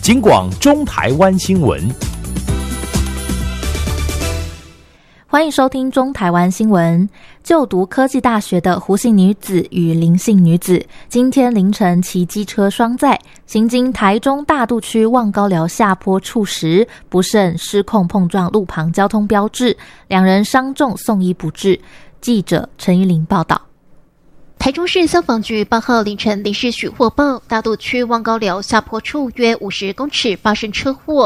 警广中台湾新闻。 欢迎收听中台湾新闻。就读科技大学的胡姓女子与林姓女子今天凌晨骑机车双载行经台中大肚区望高寮下坡处时，不慎失控碰撞路旁交通标志，两人伤重送医不治。记者陈依玲报道。 台中市消防局8号凌晨临时许获报，大肚区望高寮下坡处约50公尺发生车祸，